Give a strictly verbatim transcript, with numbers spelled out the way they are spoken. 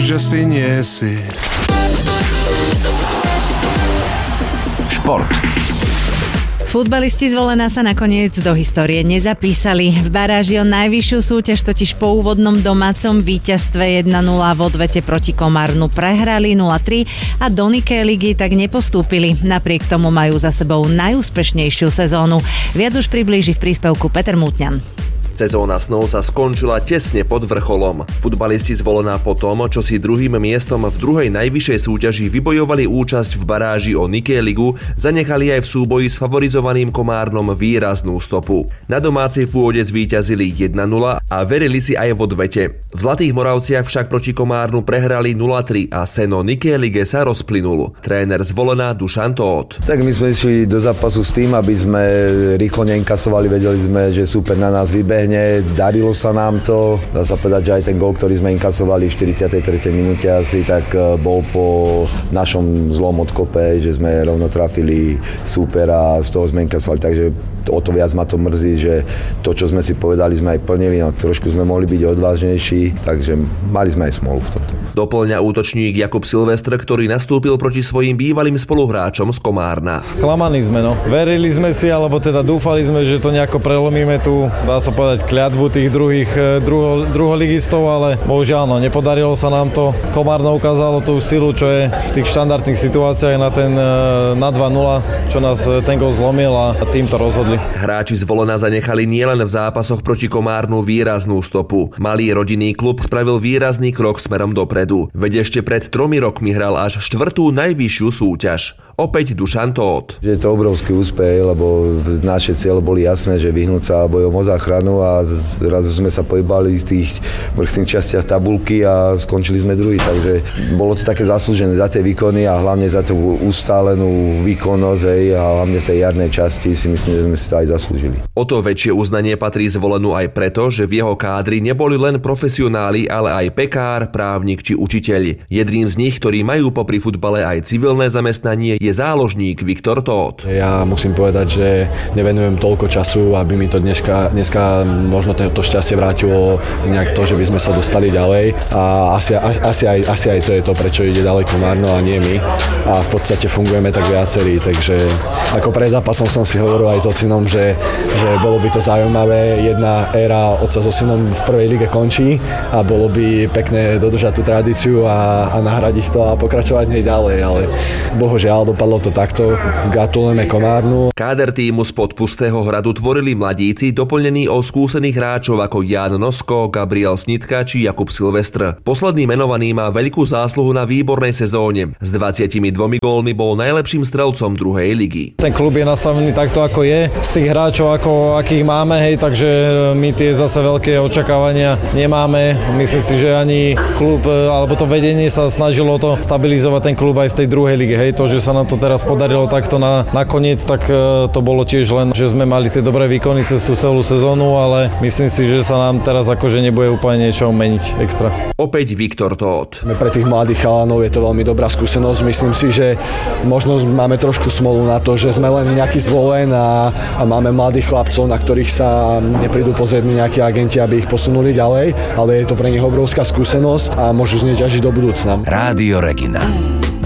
že si nie si. Šport. Futbalisti z Volena sa nakoniec do histórie nezapísali. V baráži o najvyššiu súťaž totiž po úvodnom domácom víťazstve jeden nula v odvete proti Komárnu prehrali nula tri a do Nikkei ligy tak nepostúpili. Napriek tomu majú za sebou najúspešnejšiu sezónu. Viac už priblíži v príspevku Peter Mútňan. Sezóna snov sa skončila tesne pod vrcholom. Futbalisti z Volena po tom, čo si druhým miestom v druhej najvyššej súťaži vybojovali účasť v baráži o Nikkei ligu, zanechali aj v súboji s favorizovaným Komárnom výraznú stopu. Na domácej pôde zvíťazili jeden nula a verili si aj v odvete. V Zlatých Moravciach však proti Komárnu prehrali nula tri a seno Nikkei lige sa rozplynul. Tréner z Volena Dušan Tóth. Tak my sme išli do zápasu s tým, aby sme rýchlo neinkasovali, vedeli sme, že super na nás vybehne. Darilo sa nám to. Dá sa povedať, že aj ten gól, ktorý sme inkasovali v štyridsiatej tretej minúte asi, tak bol po našom zlom odkope, že sme rovno trafili super a z toho sme inkasovali. Takže o to viac ma to mrzí, že to, čo sme si povedali, sme aj plnili. No, trošku sme mohli byť odvážnejší, takže mali sme aj smolu v tomto. Doplňa útočník Jakub Silvestr, ktorý nastúpil proti svojim bývalým spoluhráčom z Komárna. Sklamaní sme, no. Verili sme si, alebo teda dúfali sme, že to nejako prelomíme tu, dá sa povedať, kľatbu tých druhých druho, druholigistov, ale bohužiaľ, no, nepodarilo sa nám to. Komárno ukázalo tú silu, čo je v tých štandardných situáciách na ten na dva nula, čo nás ten gól zlomil a tým to rozhodli. Hráči z Volena zanechali nielen v zápasoch proti Komárnu výraznú stopu. Malý rodinný klub spravil výrazný krok smerom dopredu. Veď ešte pred tromi rokmi hral až štvrtú najvyššiu súťaž. Opäť Dušan Tóth. Je to obrovský úspech, lebo naše cieľe boli jasné, že vyhnúť sa bojom o záchranu a zrazu sme sa pohybali z tých vrchných častiach tabulky a skončili sme druhý, takže bolo to také zaslúžené za tie výkony a hlavne za tú ustálenú výkonnosť a hlavne v tej jarnej časti si myslím, že sme si to aj zaslúžili. O to väčšie uznanie patrí z Volenu aj preto, že v jeho kádri neboli len profesionáli, ale aj pekár, právnik či učiteľ. Jedným z nich, ktorí majú popri futbale aj civilné zamestnanie, je záložník Viktor Tóth. Ja musím povedať, že nevenujem toľko času, aby mi to dneska, dneska možno to šťastie vrátilo nejak to, že by sme sa dostali ďalej. A asi, asi, aj, asi aj to je to, prečo ide ďalej Komárno a nie my. A v podstate fungujeme tak viacerí, takže ako pred zápasom som si hovoril aj s ocinom, že, že bolo by to zaujímavé. Jedna éra otca so synom v prvej lige končí a bolo by pekné dodržať tú tradíciu a, a nahradiť to a pokračovať nej ďalej, ale bohužiaľ dopadlo to takto. Gratulujeme Komárnu. Káder tímu spod Pustého hradu tvorili mladíci, doplnení o skúsených hráčov ako Ján Nosko, Gabriel Snitka či Jakub Silvestr. Posledný menovaný má veľkú zásluhu na výbornej sezóne. S dvadsiatimi dvomi gólmi bol najlepším strelcom druhej ligy. Ten klub je nastavený takto, ako je. Z tých hráčov, ako akých máme, hej, takže my tie zase veľké očakávania nemáme. Myslím si, že ani klub, alebo to vedenie sa snažilo to stabilizovať ten klub aj v tej druhej lige, hej, to, že sa nám to teraz podarilo takto na, nakoniec, tak e, to bolo tiež len, že sme mali tie dobré výkony cez tú celú sezónu, ale myslím si, že sa nám teraz akože nebude úplne niečo meniť extra. Opäť Viktor Tóth. Pre tých mladých chalanov je to veľmi dobrá skúsenosť. Myslím si, že možno máme trošku smolu na to, že sme len nejaký zvolen a, a máme mladých chlapcov, na ktorých sa neprídu pozrieť nejakí agenti, aby ich posunuli ďalej, ale je to pre nich obrovská skúsenosť a môžu z nej ťažiť do budúcna. Rádio Regina.